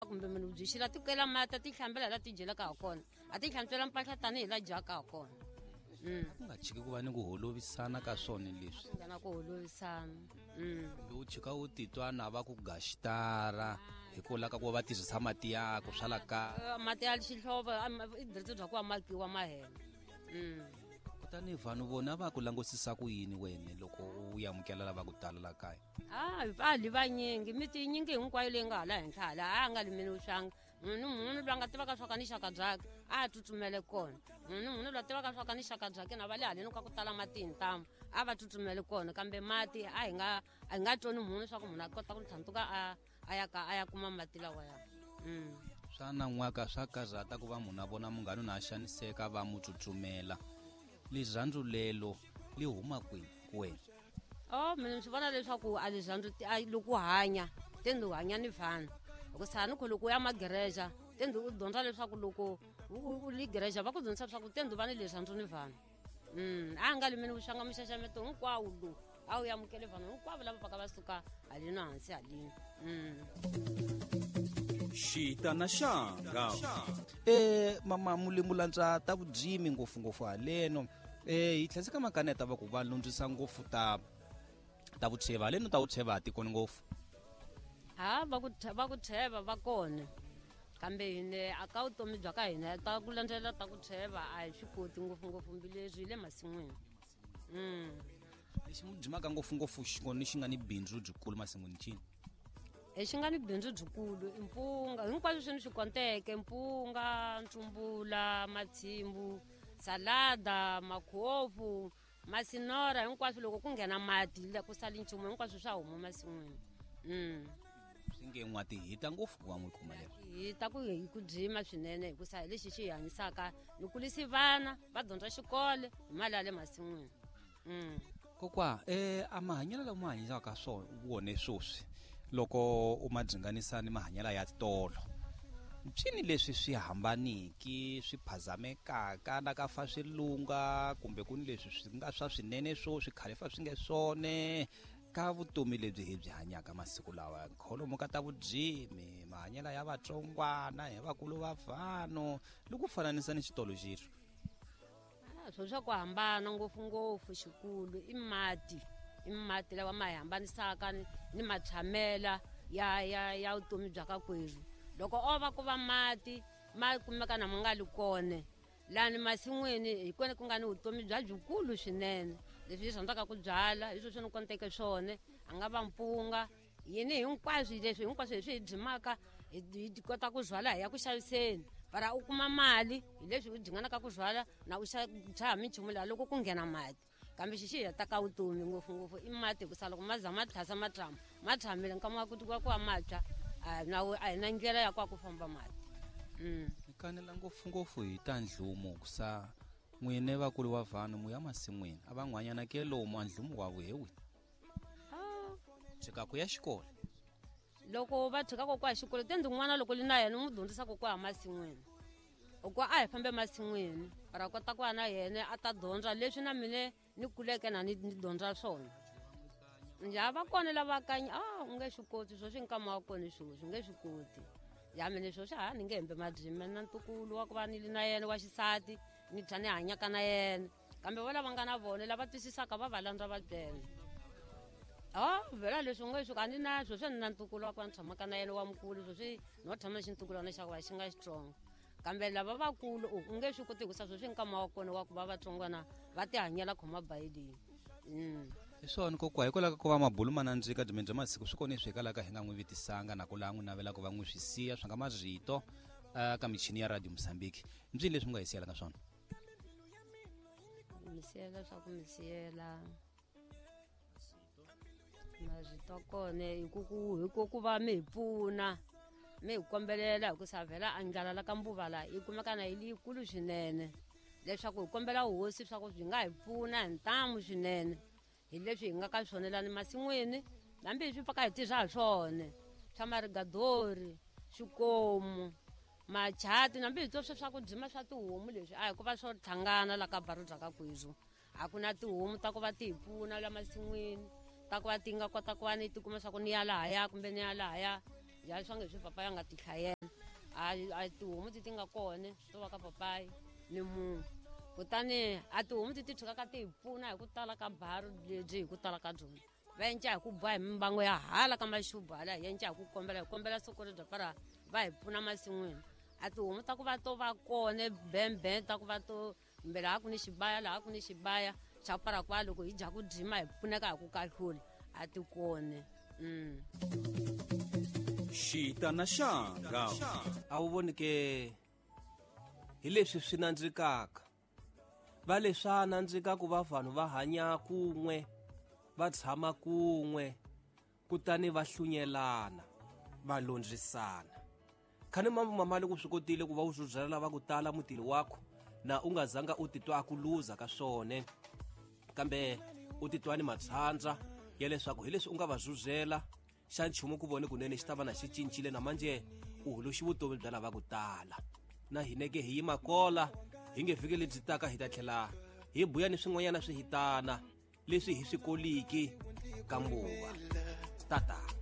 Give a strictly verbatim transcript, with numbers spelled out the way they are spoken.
kumbe munhu byi xila ti kela mati ti hlambela la ti jelaka ha kona a ti hlantswela mpahla tanihi la dyaka ha kona. ku nga chiki ku va ni ku holovisana ka swona leswi nga na ku holovisana. lowu chika u titwa na va ku gashitara hikola ka ku va tirhisa mati yako swa la ka mati ya xihlovo i diretse bya ku va makiwa mahela. kutani vanhu vona va ku langosisa ku yini wena loko u yamukela lava ku tala la kaya? Ah vali vanyingi miti yinyingi hinkwayo leyi nga hala henhla hala a nga limini swanga munhu munhu loyi a nga tivaka swa ka ni xaka byake a tsutsumele kona munhu munhu loyi a tivaka swa ka ni xaka byake na va le haleni ka ku tala mati hi ntamu a va tsutsumele kona kambe mati a hi nga a hi nga twoni munhu swa ku munhu a kota ku tlhantuka a a ya ka a ya kuma mati lawaya. swa nan'waka swa karhata ku va munhu a vona munghana na a xaniseka va mu tsutsumela lirhandzu lelo li huma kwihi ku wena? Oh mina swi vona leswaku a lirhandzu loko hanya tende u hanya ni vanhu loko sani ku loko ya magereja tende u dyondza leswaku loko u li gereja va ku dyondzisa leswaku tende u va ni lirhandzu ni vanhu. a nga limini vuxanga mixaxameto hinkwawo lowu a wu yamukele vanhu hinkwavo lava paka va suka haleni hansi haleni. xita na xanga eh mama mulemulantswa ta vujimi ngopfungopfu haleno eh hi tlhela ka makaneta va ku va lundzisa ngopfu ta ta vucheva haleno ta vucheva tikoni ngopfu. ha va ku va ku cheva va kona kambe hine aka vutomi bya ka hina ta ku landzelela ta ku cheva a hi swi koti ngopfungopfu mbileswi hi le masin'wini. lexi mu jimaka ngopfungopfu xikoni xi nga ni bindzu byikulu masin'wini cini? xi nga ni bindzu byikulu i mpunga hinkwaswo swi ni swi konteke mpunga ntsumbula matshimbu salada makhofu masinora hinkwaswo loko ku nghena mati ku sali nchumu hinkwaswo swa huma masin'wini. swi nge n'wati hita ngopfu ku va mu kuma lero hi ta ku hi ku jima swinene hikusa hi lexi xi hi hanyisaka ni kulisi vana va dyondza xikole hi mali ya le masin'wini. kokwa eh a mahanyelo lama hanyisaka swona wone swoswi loko u ma dzinganisa ni mahanyelo ya tolo cini leswi swi hambaniki swi phazamekaka na ka fa swilunga kumbe ku ni leswi swi nga swa swinene swo swi khale fa swi nge swone ka vutomi lebyi hi byi hanyaka masiku lawa kholomo ka ta vujimi mahanyelo ya vatsongwana hi vakulu va vanhu loko fananisa ni xitolo xiri? swo swa ku hambana ngopfungopfu xikulu i mati i mati lawa ma hi hambanisaka ni matshamela ya ya ya vutomi bya ka kwerhu loko o va ku va mati ma kumeka na mungali kone lani masin'wini hi kone ku nga ni vutomi bya byikulu swinene leswi hi rhandzaka ku byala hi swo swi ni konteke swone a nga va mpunga yini hinkwaswo leswi hinkwaswo leswi hi jimaka hi kota ku byala hi ya ku xaviseni para u kuma mali hi leswi u dinganaka ku byala na u dyaha minchumu laha loko ku nghena mati kambe xi xi hetaka vutomi ngopfungopfu i mati hikusa loko ma za ma tlhasa matshama ma tshamile nkama wa ku tikiwa ku wa matwa a hi na ndlela ya ku wa ku famba mati. hi kanela ngopfungopfu hi ta ndlumu kusa n'wine vakulu wa vanhu mu ya masin'wini a van'wanyana ke lomu a ndlumu wa vuhewi tshika ku ya xikolo loko va tshikaka ku ya xikolo tende n'wana loko li na yena n'wi dyondzisaka ku ya masin'wini loko a hi fambe masin'wini ra kota ku va na yena a ta dyondza leswi na mine ni kuleke na ni dyondza swona. njha va kona lava kanyi a u nge swi koti swo swi nkama wa kona swo swi nge swi koti ya mine swo swi ha ni nge hembe mabyimi na ntukulu wa ku va ni li na yena wa xisati ni tlha ni hanyaka na yena kambe va lava nga na vona lava twisisaka va va landza va byela oh vhela leswi u nge swi a ni na swo swi ni na ntukulu wa ku va ni tshamaka na yena wa mukulu swo swi no tshama xintukulwana xa ku va xi nga strong kambe lava vakulu u nge swi koti hikusa swo swi nkama wa kona wa ku va vatsongwana va ti hanyela khoma bayilini. hi swona kokwa hikwalaho ka ku va mabulu ma nandzika byi bya masiku swi kone swi hikalaka hi nga n'wi vitisanga na ku laha n'wi navelaka va n'wi swi siya swi nga marito ka michini ya radio Mozambique byi leswi mi nga hi siyela ka swona? mi siyela swa ku mi siyela marito kone hi ku va mi hi pfuna mi hi kombelela hi ku sa vhela a ndlala la ka mbuva la yi kumeka na yi liyikulu swinene leswaku hi kombela hosi swa ku byi nga hi pfuna hi ntamu swinene hi leswi hi nga ka swonelani masin'wini hambi hi swi pfaka hi tirha hi swone swa marigadori swikomu machati nambi hi swo swa ku jima swa tihomu leswi a hi ku va swo tlhangana la ka baro bya ka kwezu a ku na tihomu ta ku va ti hi pfuna la masin'wini ta ku va ti nga kota ku va ni tikuma swa ku ni ya lahaya kumbe ni ya lahaya ya swa nge swi papa ya nga ti hlayela. a a tihomu ti ti nga kona to va ka papayi ni munhu kutani a tihomu ti ti tshukaka ti hi pfuna hi ku tala ka baro lebyi hi ku tala ka byona va endla hi ku boha hi mimbango ya hala ka maxubu hala hi endla hi ku kombela hi kombela siku ri bya para va hi pfuna masin'wini a tihomu ta ku va to va kona bembe ta ku va to kumbe laha ku ni xibaya laha ku ni xibaya xa para kwa loko hi dya ku dyima hi pfuneka hi ku kahlula a ti kone mm. Xita na Xanga. A wu voni ke hi leswi swi nandzikaka va leswa nandzika ku va vanhu va hanya kun'we va tshama kun'we kutani va hlunyelana va londzisana khani mamali ku swi kotile ku va u zuzela va ku tala mutini wakho na u nga zanga u titwa ku luza ka swone kambe u titwa ni matshandza ya leswaku hi leswi u nga va zuzela xa nchumu ku vone kunene xi ta va na xi cincile na manje u huluxi vutomi bya lava ku tala na hineke hi yima kola hi nge fiki lebyi taka hi ta tlhela hi buya ni swin'wanyana swihitana leswi hi swi koliki ka mbuva tata.